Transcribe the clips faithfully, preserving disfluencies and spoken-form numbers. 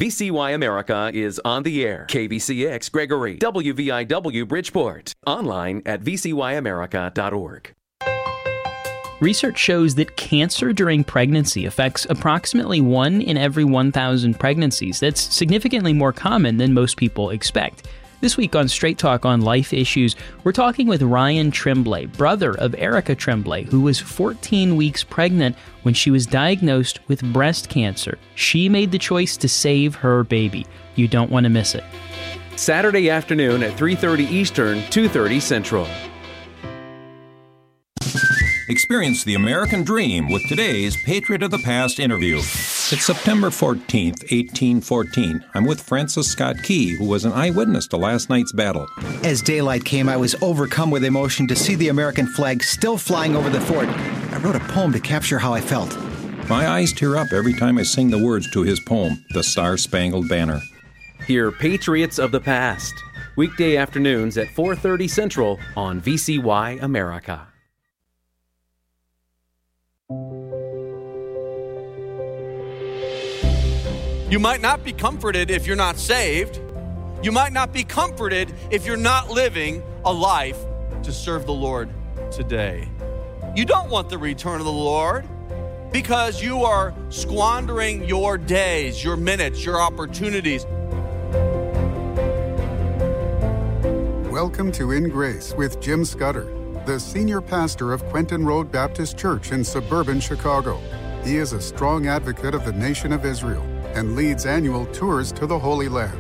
V C Y America is on the air. K V C X Gregory, W V I W Bridgeport. Online at v c y america dot org. Research shows that cancer during pregnancy affects approximately one in every one thousand pregnancies. That's significantly more common than most people expect. This week on Straight Talk on Life Issues, we're talking with Ryan Tremblay, brother of Erica Tremblay, who was fourteen weeks pregnant when she was diagnosed with breast cancer. She made the choice to save her baby. You don't want to miss it. Saturday afternoon at three thirty Eastern, two thirty Central. Experience the American dream with today's Patriot of the Past interview. It's September fourteenth, eighteen fourteen. I'm with Francis Scott Key, who was an eyewitness to last night's battle. As daylight came, I was overcome with emotion to see the American flag still flying over the fort. I wrote a poem to capture how I felt. My eyes tear up every time I sing the words to his poem, The Star-Spangled Banner. Hear Patriots of the Past, weekday afternoons at four thirty Central on V C Y America. You might not be comforted if you're not saved. You might not be comforted if you're not living a life to serve the Lord today. You don't want the return of the Lord because you are squandering your days, your minutes, your opportunities. Welcome to In Grace with Jim Scudder, the senior pastor of Quentin Road Baptist Church in suburban Chicago. He is a strong advocate of the nation of Israel and leads annual tours to the Holy Land.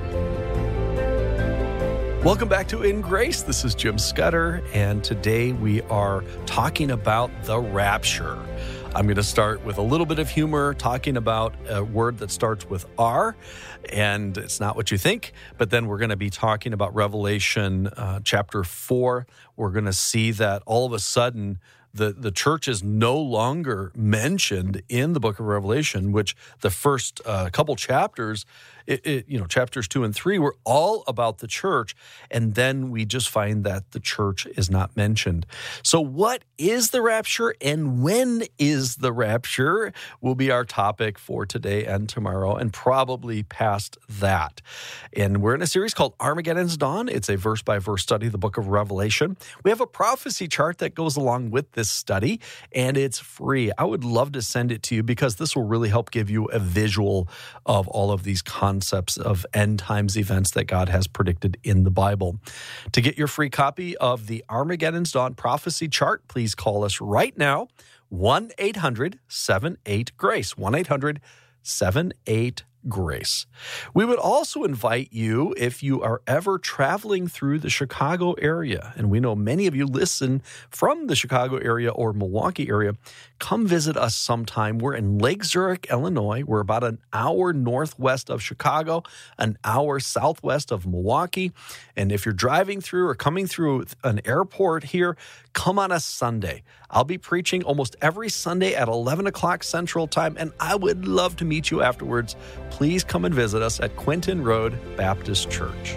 Welcome back to In Grace. This is Jim Scudder, and today we are talking about the rapture. I'm going to start with a little bit of humor, talking about a word that starts with R, and it's not what you think, but then we're going to be talking about Revelation uh, chapter four. We're going to see that all of a sudden the, the church is no longer mentioned in the book of Revelation, which the first uh, couple chapters, it, it, you know, chapters two and three were all about the church, and then we just find that the church is not mentioned. So what is the rapture and when is the rapture will be our topic for today and tomorrow and probably past that. And we're in a series called Armageddon's Dawn. It's a verse-by-verse study of the book of Revelation. We have a prophecy chart that goes along with this study, and it's free. I would love to send it to you because this will really help give you a visual of all of these concepts of end times events that God has predicted in the Bible. To get your free copy of the Armageddon's Dawn prophecy chart, please call us right now, one eight hundred seven eight GRACE, one eight hundred seven eight GRACE. We would also invite you, if you are ever traveling through the Chicago area, and we know many of you listen from the Chicago area or Milwaukee area, come visit us sometime. We're in Lake Zurich, Illinois. We're about an hour northwest of Chicago, an hour southwest of Milwaukee. And if you're driving through or coming through an airport here, come on a Sunday. I'll be preaching almost every Sunday at eleven o'clock Central Time, and I would love to meet you afterwards. Please come and visit us at Quentin Road Baptist Church.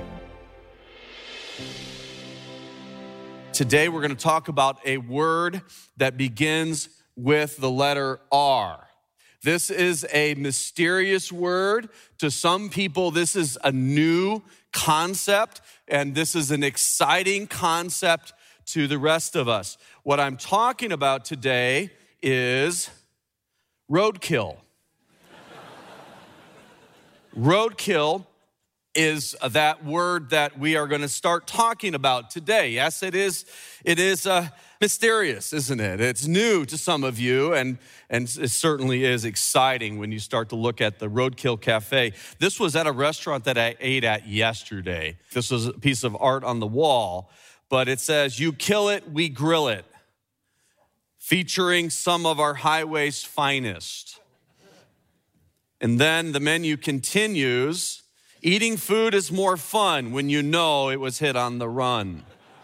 Today we're going to talk about a word that begins with the letter R. This is a mysterious word. To some people, this is a new concept, and this is an exciting concept to the rest of us. What I'm talking about today is roadkill. Roadkill is that word that we are going to start talking about today. Yes, it is. It is uh, mysterious, isn't it? It's new to some of you, and and it certainly is exciting when you start to look at the Roadkill Cafe. This was at a restaurant that I ate at yesterday. This was a piece of art on the wall, but it says, "You kill it, we grill it," featuring some of our highway's finest. And then the menu continues, "Eating food is more fun when you know it was hit on the run."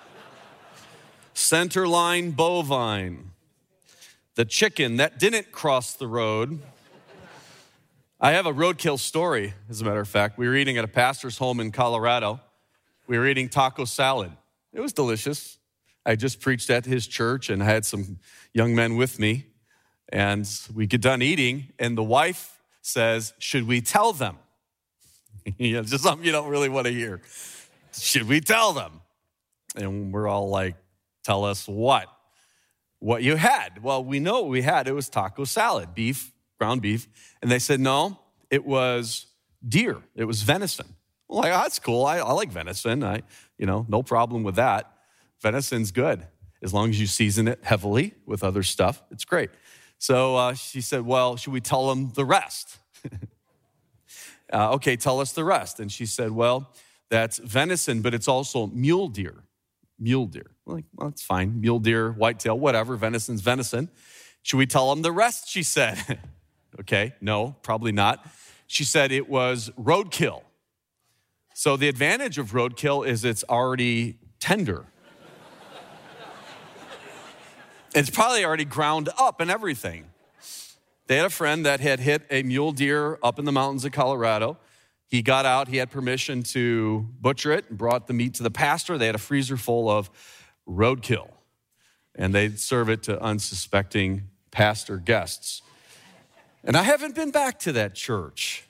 Centerline bovine, the chicken that didn't cross the road. I have a roadkill story, as a matter of fact. We were eating at a pastor's home in Colorado. We were eating taco salad. It was delicious. I just preached at his church, and I had some young men with me. And we get done eating, and the wife says, "Should we tell them?" You know, just something you don't really want to hear. Should we tell them? And we're all like, tell us what? What you had. Well, we know what we had. It was taco salad, beef, ground beef. And they said, no, it was deer. It was venison. Well, like, oh, that's cool. I, I like venison. I, you know, no problem with that. Venison's good. As long as you season it heavily with other stuff, it's great. So uh, she said, well, should we tell them the rest? uh, okay, tell us the rest. And she said, well, that's venison, but it's also mule deer. Mule deer. We're like, well, that's fine. Mule deer, whitetail, whatever. Venison's venison. Should we tell them the rest? She said. Okay, no, probably not. She said it was roadkill. So the advantage of roadkill is it's already tender. It's probably already ground up and everything. They had a friend that had hit a mule deer up in the mountains of Colorado. He got out, he had permission to butcher it and brought the meat to the pastor. They had a freezer full of roadkill, and they'd serve it to unsuspecting pastor guests. And I haven't been back to that church.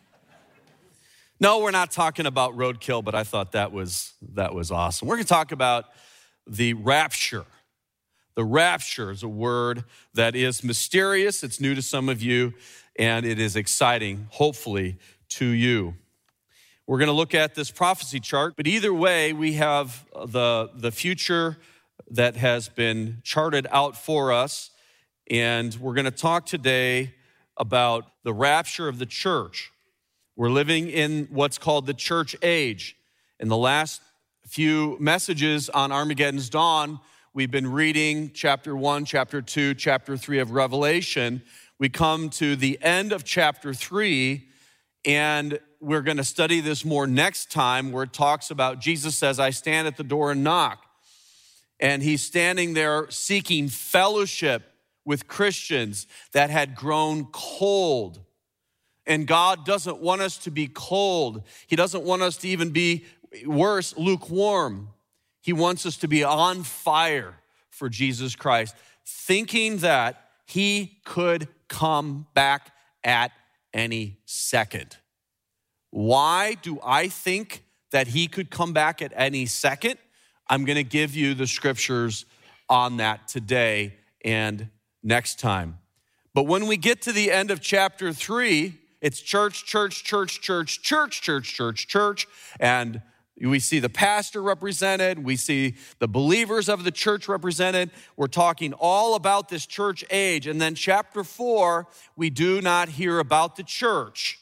No, we're not talking about roadkill, but I thought that was, that was awesome. We're going to talk about the rapture. The rapture is a word that is mysterious. It's new to some of you, and it is exciting, hopefully, to you. We're going to look at this prophecy chart, but either way, we have the, the future that has been charted out for us, and we're going to talk today about the rapture of the church. We're living in what's called the church age. In the last few messages on Armageddon's Dawn, we've been reading chapter one, chapter two, chapter three of Revelation. We come to the end of chapter three, and we're going to study this more next time, where it talks about Jesus says, I stand at the door and knock. And he's standing there seeking fellowship with Christians that had grown cold. And God doesn't want us to be cold. He doesn't want us to even be, worse, lukewarm. He wants us to be on fire for Jesus Christ, thinking that he could come back at any second. Why do I think that he could come back at any second? I'm going to give you the scriptures on that today and next time. But when we get to the end of chapter three, it's church, church, church, church, church, church, church, church, and we see the pastor represented. We see the believers of the church represented. We're talking all about this church age. And then chapter four, we do not hear about the church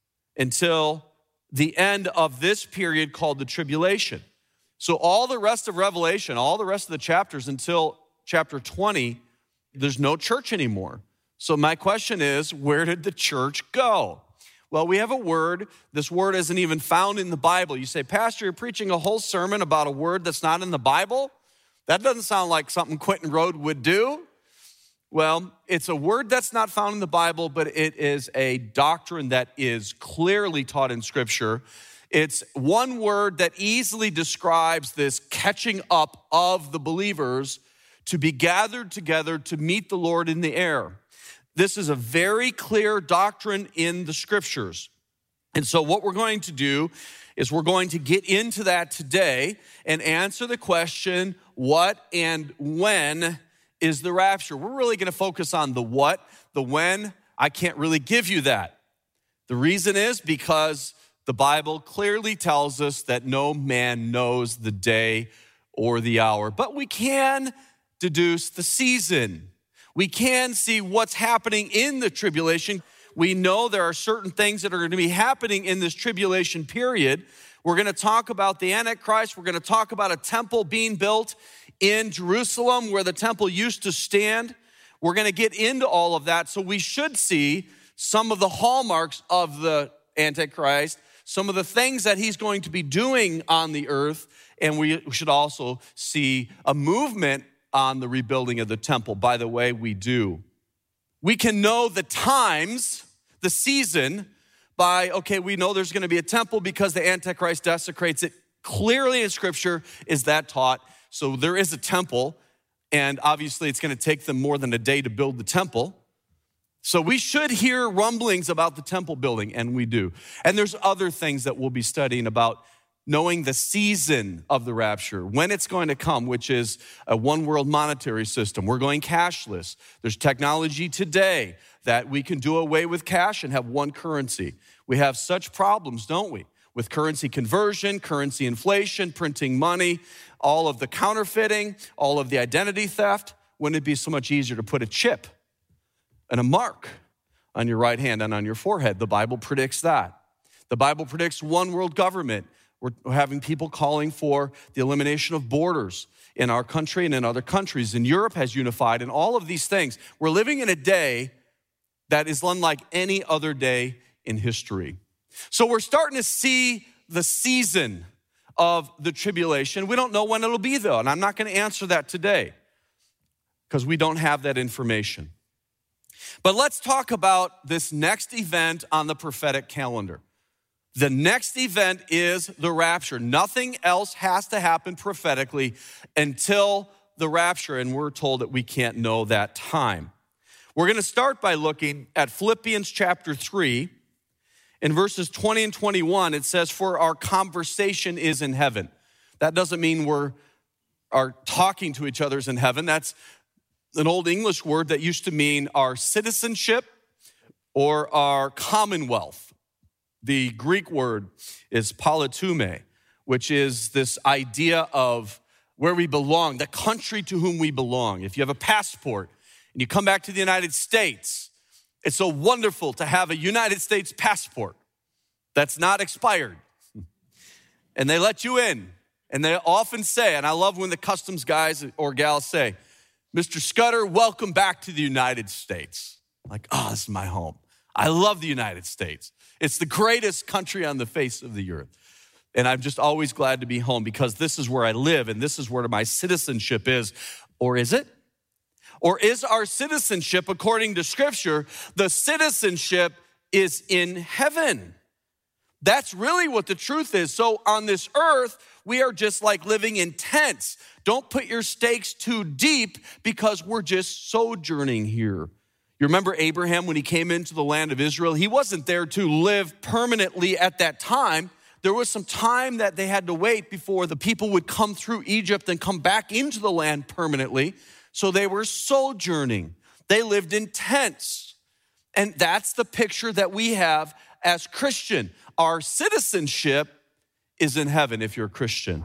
until the end of this period called the tribulation. So all the rest of Revelation, all the rest of the chapters until chapter twenty, there's no church anymore. So my question is, where did the church go? Well, we have a word. This word isn't even found in the Bible. You say, Pastor, you're preaching a whole sermon about a word that's not in the Bible? That doesn't sound like something Quentin Road would do. Well, it's a word that's not found in the Bible, but it is a doctrine that is clearly taught in Scripture. It's one word that easily describes this catching up of the believers to be gathered together to meet the Lord in the air. This is a very clear doctrine in the scriptures. And so what we're going to do is we're going to get into that today and answer the question, what and when is the rapture? We're really going to focus on the what, the when. I can't really give you that. The reason is because the Bible clearly tells us that no man knows the day or the hour, but we can deduce the season. We can see what's happening in the tribulation. We know there are certain things that are going to be happening in this tribulation period. We're going to talk about the Antichrist. We're going to talk about a temple being built in Jerusalem where the temple used to stand. We're going to get into all of that. So we should see some of the hallmarks of the Antichrist, some of the things that he's going to be doing on the earth. And we should also see a movement on the rebuilding of the temple. By the way, we do. We can know the times, the season, by, okay, we know there's going to be a temple because the Antichrist desecrates it. Clearly in Scripture is that taught. So there is a temple, and obviously it's going to take them more than a day to build the temple. So we should hear rumblings about the temple building, and we do. And there's other things that we'll be studying about knowing the season of the rapture, when it's going to come, which is a one world monetary system. We're going cashless. There's technology today that we can do away with cash and have one currency. We have such problems, don't we? With currency conversion, currency inflation, printing money, all of the counterfeiting, all of the identity theft. Wouldn't it be so much easier to put a chip and a mark on your right hand and on your forehead? The Bible predicts that. The Bible predicts one world government. We're having people calling for the elimination of borders in our country and in other countries. And Europe has unified, and all of these things. We're living in a day that is unlike any other day in history. So we're starting to see the season of the tribulation. We don't know when it'll be, though, and I'm not going to answer that today because we don't have that information. But let's talk about this next event on the prophetic calendar. The next event is the rapture. Nothing else has to happen prophetically until the rapture, and we're told that we can't know that time. We're going to start by looking at Philippians chapter three. In verses twenty and twenty-one, it says, "For our conversation is in heaven." That doesn't mean we're are talking to each other in heaven. That's an old English word that used to mean our citizenship or our commonwealth. The Greek word is politume, which is this idea of where we belong, the country to whom we belong. If you have a passport and you come back to the United States, it's so wonderful to have a United States passport that's not expired. And they let you in. And they often say, and I love when the customs guys or gals say, "Mister Scudder, welcome back to the United States." Like, oh, this is my home. I love the United States. It's the greatest country on the face of the earth. And I'm just always glad to be home because this is where I live and this is where my citizenship is. Or is it? Or is our citizenship, according to Scripture, the citizenship is in heaven? That's really what the truth is. So on this earth, we are just like living in tents. Don't put your stakes too deep because we're just sojourning here. You remember Abraham when he came into the land of Israel? He wasn't there to live permanently at that time. There was some time that they had to wait before the people would come through Egypt and come back into the land permanently. So they were sojourning. They lived in tents. And that's the picture that we have as Christian. Our citizenship is in heaven if you're a Christian.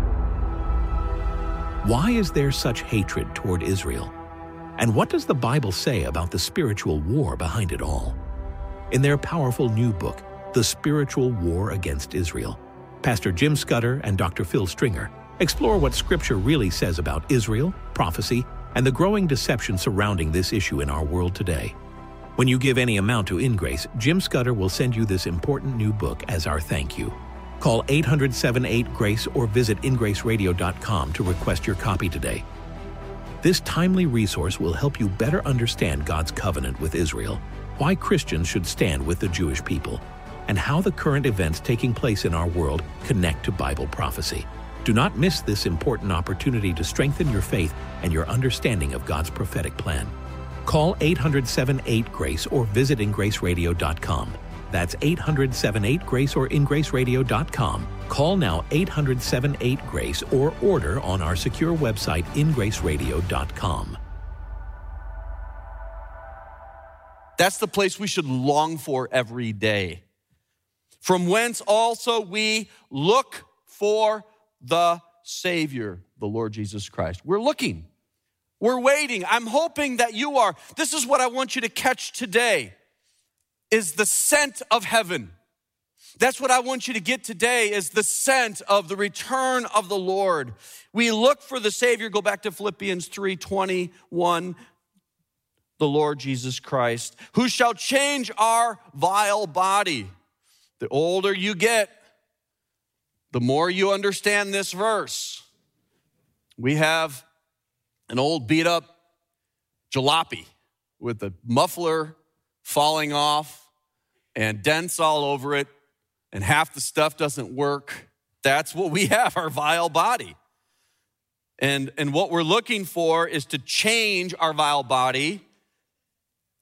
Why is there such hatred toward Israel? And what does the Bible say about the spiritual war behind it all? In their powerful new book, The Spiritual War Against Israel, Pastor Jim Scudder and Doctor Phil Stringer explore what Scripture really says about Israel, prophecy, and the growing deception surrounding this issue in our world today. When you give any amount to InGrace, Jim Scudder will send you this important new book as our thank you. Call eight hundred, seven eight, GRACE or visit in grace radio dot com to request your copy today. This timely resource will help you better understand God's covenant with Israel, why Christians should stand with the Jewish people, and how the current events taking place in our world connect to Bible prophecy. Do not miss this important opportunity to strengthen your faith and your understanding of God's prophetic plan. Call eight hundred, seven eight, GRACE or visit in grace radio dot com. That's eight hundred, seven eight, GRACE or in grace radio dot com. Call now eight hundred, seven eight, GRACE or order on our secure website in grace radio dot com. That's the place we should long for every day. From whence also we look for the Savior, the Lord Jesus Christ. We're looking. We're waiting. I'm hoping that you are. This is what I want you to catch today, is the scent of heaven. That's what I want you to get today, is the scent of the return of the Lord. We look for the Savior. Go back to Philippians three twenty-one. The Lord Jesus Christ, who shall change our vile body. The older you get, the more you understand this verse. We have an old beat up jalopy with the muffler falling off and dents all over it, and half the stuff doesn't work. That's what we have, our vile body. And, and what we're looking for is to change our vile body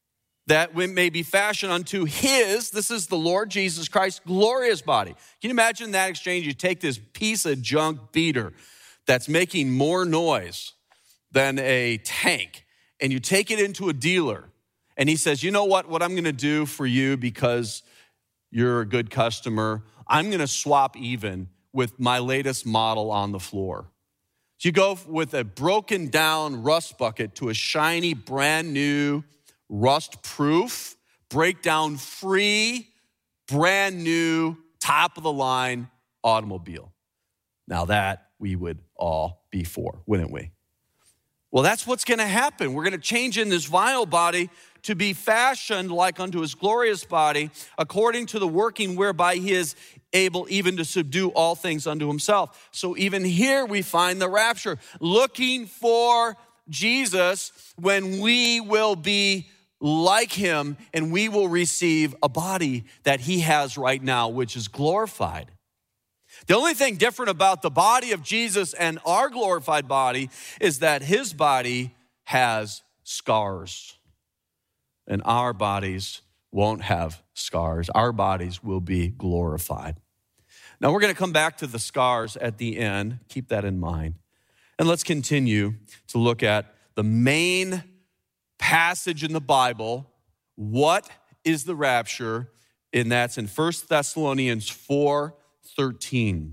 that we may be fashioned unto his, this is the Lord Jesus Christ, glorious body. Can you imagine that exchange? You take this piece of junk beater that's making more noise than a tank, and you take it into a dealer, and he says, you know what, what I'm gonna do for you because you're a good customer, I'm gonna swap even with my latest model on the floor. So you go with a broken down rust bucket to a shiny, brand new, rust-proof, breakdown-free, brand new, top-of-the-line automobile. Now that we would all be for, wouldn't we? Well, that's what's gonna happen. We're gonna change in this vile body to be fashioned like unto his glorious body, according to the working whereby he is able even to subdue all things unto himself. So even here we find the rapture, looking for Jesus when we will be like him and we will receive a body that he has right now, which is glorified. The only thing different about the body of Jesus and our glorified body is that his body has scars and our bodies won't have scars. Our bodies will be glorified. Now we're going to come back to the scars at the end. Keep that in mind. And let's continue to look at the main passage in the Bible. What is the rapture? And that's in First Thessalonians four thirteen.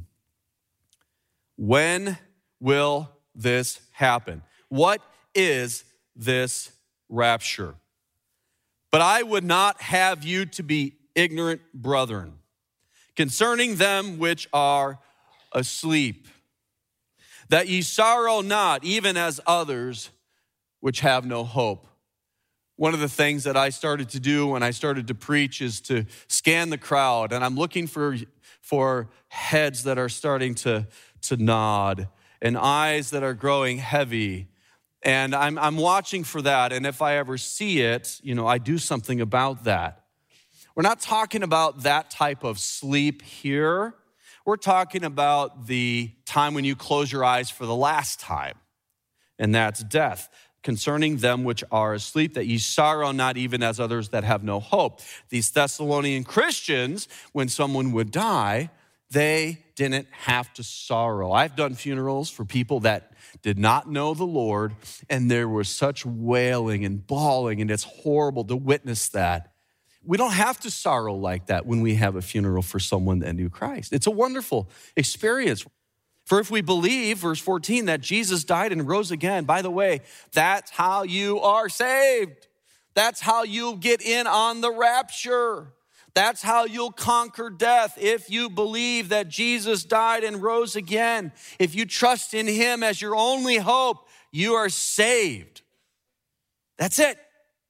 When will this happen? What is this rapture? But I would not have you to be ignorant, brethren, concerning them which are asleep, that ye sorrow not, even as others which have no hope. One of the things that I started to do when I started to preach is to scan the crowd, and I'm looking for, for heads that are starting to, to nod and eyes that are growing heavy. And I'm, I'm watching for that, and if I ever see it, you know, I do something about that. We're not talking about that type of sleep here. We're talking about the time when you close your eyes for the last time, and that's death. Concerning them which are asleep, that ye sorrow not even as others that have no hope. These Thessalonian Christians, when someone would die, they didn't have to sorrow. I've done funerals for people that did not know the Lord, and there was such wailing and bawling, and it's horrible to witness that. We don't have to sorrow like that when we have a funeral for someone that knew Christ. It's a wonderful experience. For if we believe, verse fourteen, that Jesus died and rose again, by the way, that's how you are saved. That's how you'll get in on the rapture. That's how you'll conquer death, if you believe that Jesus died and rose again. If you trust in him as your only hope, you are saved. That's it.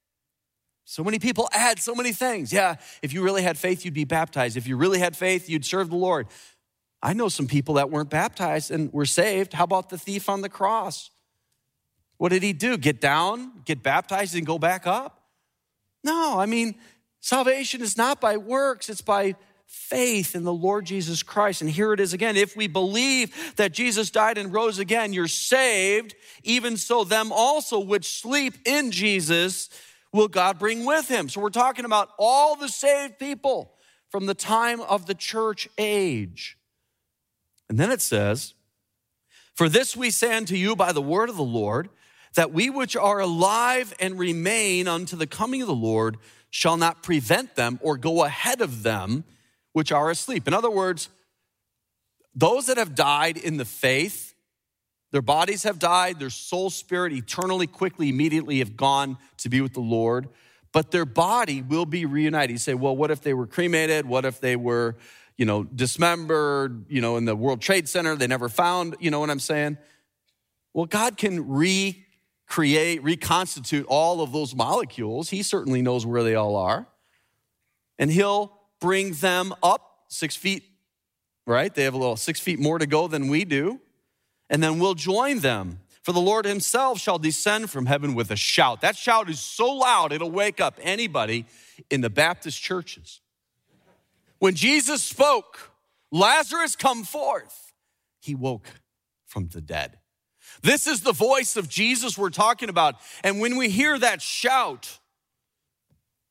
So many people add so many things. Yeah, if you really had faith, you'd be baptized. If you really had faith, you'd serve the Lord. I know some people that weren't baptized and were saved. How about the thief on the cross? What did he do? Get down, get baptized, and go back up? No, I mean, salvation is not by works, it's by faith in the Lord Jesus Christ. And here it is again. If we believe that Jesus died and rose again, you're saved. Even so, them also which sleep in Jesus will God bring with him. So we're talking about all the saved people from the time of the church age. And then it says, for this we say unto you by the word of the Lord, that we which are alive and remain unto the coming of the Lord shall not prevent them or go ahead of them which are asleep. In other words, those that have died in the faith, their bodies have died, their soul, spirit, eternally, quickly, immediately have gone to be with the Lord, but their body will be reunited. You say, well, what if they were cremated? What if they were, you know, dismembered, you know, in the World Trade Center, they never found, you know what I'm saying? Well, God can recreate, reconstitute all of those molecules. He certainly knows where they all are. And he'll bring them up six feet, right? They have a little six feet more to go than we do. And then we'll join them. For the Lord himself shall descend from heaven with a shout. That shout is so loud, it'll wake up anybody in the Baptist churches. When Jesus spoke, Lazarus, come forth, he woke from the dead. This is the voice of Jesus we're talking about. And when we hear that shout,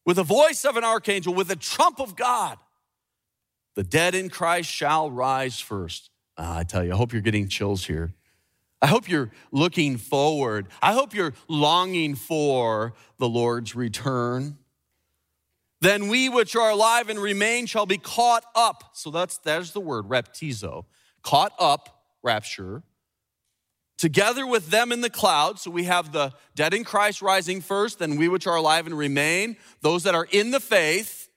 with the voice of an archangel, with the trump of God, the dead in Christ shall rise first. Uh, I tell you, I hope you're getting chills here. I hope you're looking forward. I hope you're longing for the Lord's return. Then we which are alive and remain shall be caught up. So that's there's the word, raptizo. Caught up, rapture. Together with them in the clouds. So we have the dead in Christ rising first, then we which are alive and remain, those that are in the faith,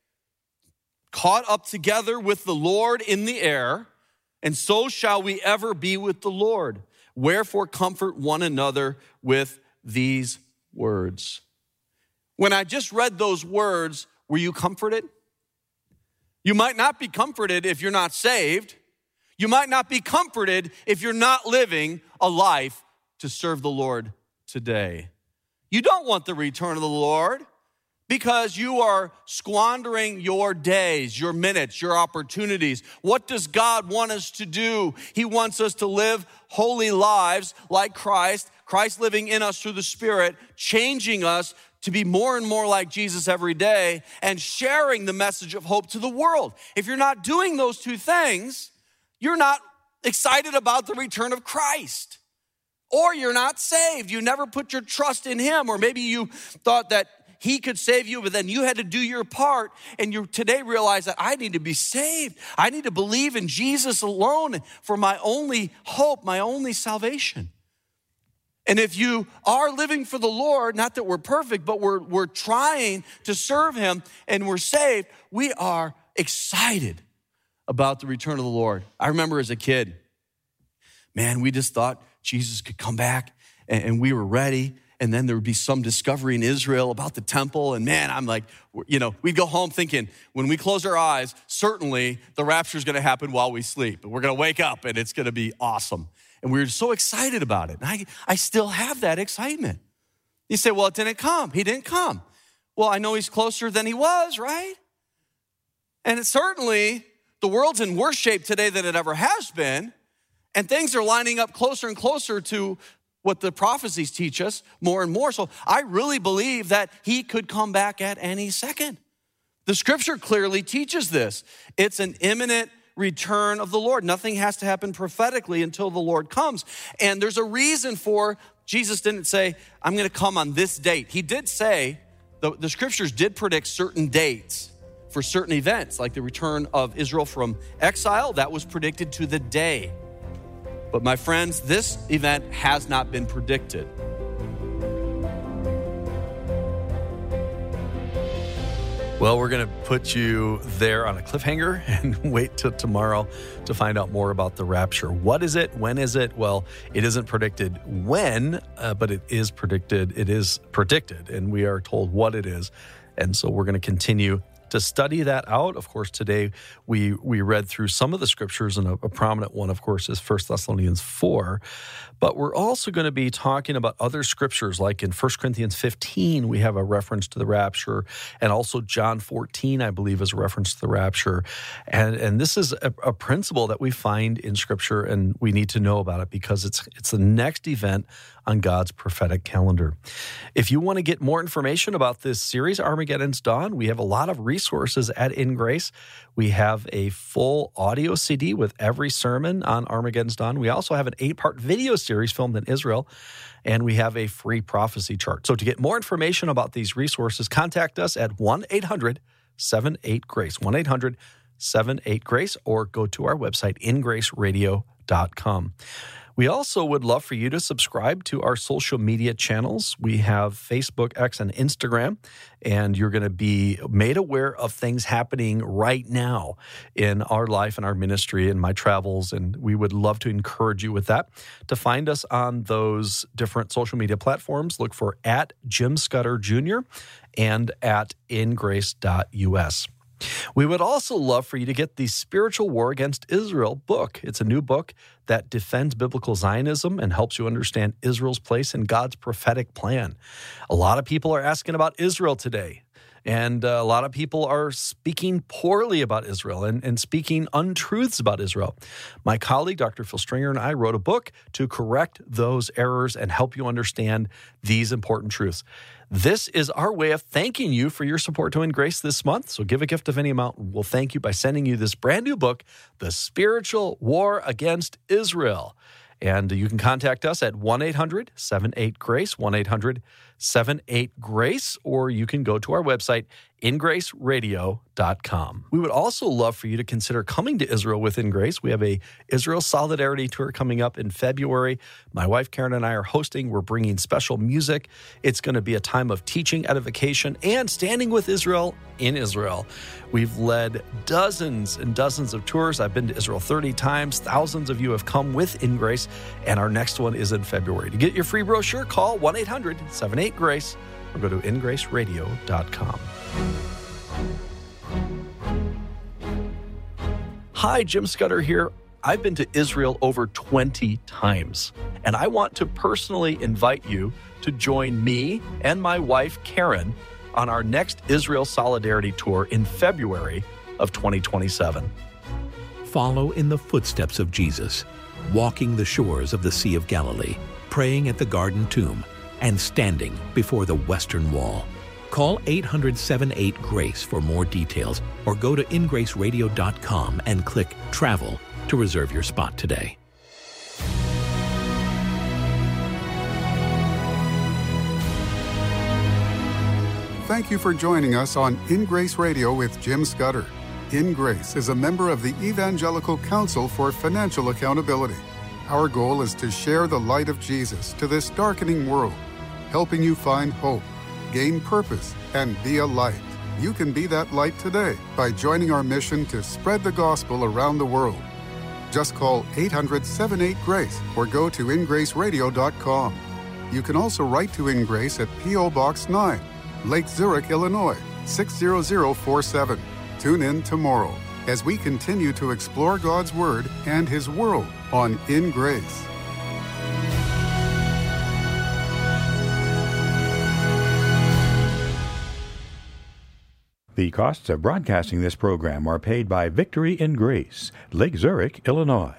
caught up together with the Lord in the air, and so shall we ever be with the Lord. Wherefore comfort one another with these words. When I just read those words, were you comforted? You might not be comforted if you're not saved. You might not be comforted if you're not living a life to serve the Lord today. You don't want the return of the Lord because you are squandering your days, your minutes, your opportunities. What does God want us to do? He wants us to live holy lives like Christ, Christ living in us through the Spirit, changing us to be more and more like Jesus every day and sharing the message of hope to the world. If you're not doing those two things, you're not excited about the return of Christ, or you're not saved. You never put your trust in him, or maybe you thought that he could save you, but then you had to do your part, and you today realize that I need to be saved. I need to believe in Jesus alone for my only hope, my only salvation. And if you are living for the Lord, not that we're perfect, but we're, we're trying to serve him and we're saved, we are excited about the return of the Lord. I remember as a kid, man, we just thought Jesus could come back and, and we were ready. And then there would be some discovery in Israel about the temple. And man, I'm like, you know, we'd go home thinking when we close our eyes, certainly the rapture is going to happen while we sleep. And we're going to wake up and it's going to be awesome. And we were so excited about it. And I, I still have that excitement. You say, well, it didn't come. He didn't come. Well, I know he's closer than he was, right? And it certainly, the world's in worse shape today than it ever has been. And things are lining up closer and closer to what the prophecies teach us more and more. So I really believe that he could come back at any second. The scripture clearly teaches this. It's an imminent return of the Lord. Nothing has to happen prophetically until the Lord comes. And there's a reason for, Jesus didn't say, I'm going to come on this date. He did say, the, the scriptures did predict certain dates for certain events, like the return of Israel from exile. That was predicted to the day. But my friends, this event has not been predicted. Well, we're going to put you there on a cliffhanger and wait till tomorrow to find out more about the rapture. What is it? When is it? Well, it isn't predicted when, uh, but it is predicted. It is predicted, and we are told what it is. And so we're going to continue to study that out. Of course, today we we read through some of the scriptures, and a, a prominent one, of course, is First Thessalonians four. But we're also going to be talking about other scriptures, like in First Corinthians fifteen, we have a reference to the rapture, and also John fourteen, I believe, is a reference to the rapture. And and this is a, a principle that we find in Scripture, and we need to know about it because it's it's the next event on God's prophetic calendar. If you want to get more information about this series, Armageddon's Dawn, we have a lot of resources at In Grace. We have a full audio C D with every sermon on Armageddon's Dawn. We also have an eight-part video series filmed in Israel, and we have a free prophecy chart. So to get more information about these resources, contact us at one eight hundred seven eight GRACE, one eight hundred seven eight GRACE, or go to our website, in grace radio dot com. We also would love for you to subscribe to our social media channels. We have Facebook, X, and Instagram, and you're going to be made aware of things happening right now in our life and our ministry and my travels, and we would love to encourage you with that. To find us on those different social media platforms, look for at Jim Scudder Junior and at in grace dot U S. We would also love for you to get the Spiritual War Against Israel book. It's a new book that defends biblical Zionism and helps you understand Israel's place in God's prophetic plan. A lot of people are asking about Israel today. And uh, a lot of people are speaking poorly about Israel and, and speaking untruths about Israel. My colleague, Doctor Phil Stringer, and I wrote a book to correct those errors and help you understand these important truths. This is our way of thanking you for your support to In Grace this month. So give a gift of any amount. We'll thank you by sending you this brand new book, The Spiritual War Against Israel. And you can contact us at one eight hundred seven eight GRACE, one eight hundred seven eight GRACE, or you can go to our website, in grace radio dot com. We would also love for you to consider coming to Israel with In Grace. We have a Israel Solidarity Tour coming up in February. My wife Karen and I are hosting. We're bringing special music. It's going to be a time of teaching, edification, and standing with Israel in Israel. We've led dozens and dozens of tours. I've been to Israel thirty times. Thousands of you have come with In Grace, and our next one is in February. To get your free brochure, call one eight hundred seven eight GRACE or go to in grace radio dot com. Hi, Jim Scudder here. I've been to Israel over twenty times, and I want to personally invite you to join me and my wife, Karen, on our next Israel Solidarity Tour in February of twenty twenty-seven. Follow in the footsteps of Jesus, walking the shores of the Sea of Galilee, praying at the Garden Tomb, and standing before the Western Wall. Call eight hundred seven eight GRACE for more details, or go to in grace radio dot com and click Travel to reserve your spot today. Thank you for joining us on In Grace Radio with Jim Scudder. In Grace is a member of the Evangelical Council for Financial Accountability. Our goal is to share the light of Jesus to this darkening world, helping you find hope, gain purpose, and be a light. You can be that light today by joining our mission to spread the gospel around the world. Just call eight hundred seven eight GRACE or go to in grace radio dot com. You can also write to In Grace at P O Box nine, Lake Zurich, Illinois, six zero zero four seven. Tune in tomorrow as we continue to explore God's Word and His world on In Grace. The costs of broadcasting this program are paid by Victory in Grace, Lake Zurich, Illinois.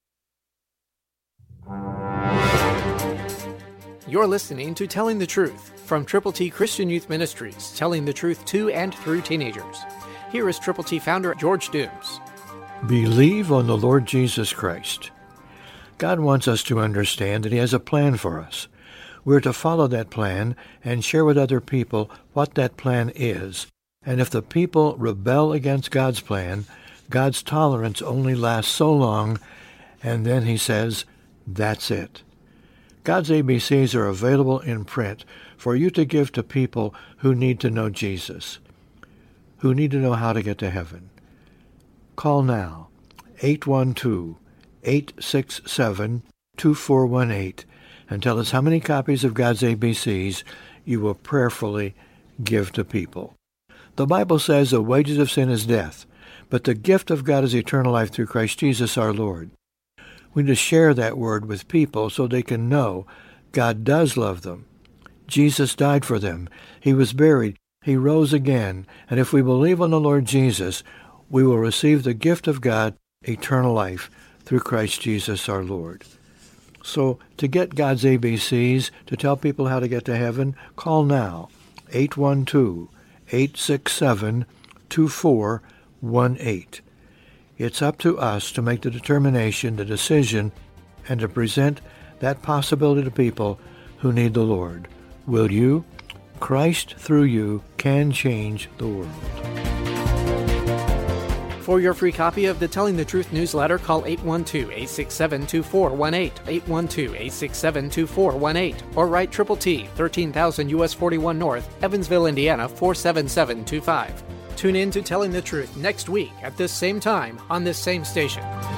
You're listening to Telling the Truth from Triple T Christian Youth Ministries, telling the truth to and through teenagers. Here is Triple T founder George Dooms. Believe on the Lord Jesus Christ. God wants us to understand that He has a plan for us. We're to follow that plan and share with other people what that plan is. And if the people rebel against God's plan, God's tolerance only lasts so long, and then He says, that's it. God's A B Cs are available in print for you to give to people who need to know Jesus, who need to know how to get to heaven. Call now, eight one two, eight six seven, two four one eight, and tell us how many copies of God's A B Cs you will prayerfully give to people. The Bible says the wages of sin is death, but the gift of God is eternal life through Christ Jesus our Lord. We need to share that word with people so they can know God does love them. Jesus died for them. He was buried. He rose again. And if we believe on the Lord Jesus, we will receive the gift of God, eternal life, through Christ Jesus our Lord. So to get God's A B Cs, to tell people how to get to heaven, call now, eight one two, eight six seven, two four one eight. It's up to us to make the determination, the decision, and to present that possibility to people who need the Lord. Will you? Christ through you can change the world. For your free copy of the Telling the Truth newsletter, call eight one two, eight six seven, two four one eight, eight one two, eight six seven, two four one eight, or write Triple T, thirteen thousand U S forty-one North, Evansville, Indiana, four seven seven two five. Tune in to Telling the Truth next week at this same time on this same station.